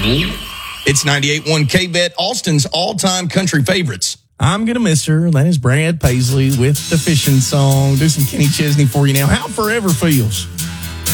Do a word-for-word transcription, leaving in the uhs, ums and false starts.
It's ninety-eight point one K-Bet, Austin's all-time country favorites. I'm going to miss her. That is Brad Paisley with the fishing song. Do some Kenny Chesney for you now. How Forever Feels.